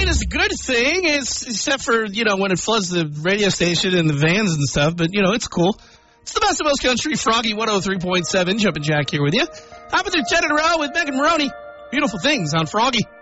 rain is a good thing, except for, when it floods the radio station and the vans and stuff. But, it's cool. It's the best of most country. Froggy 103.7. Jumpin' Jack here with you. Hopping through 10 in a row with Megan Maroney. Beautiful things on Froggy.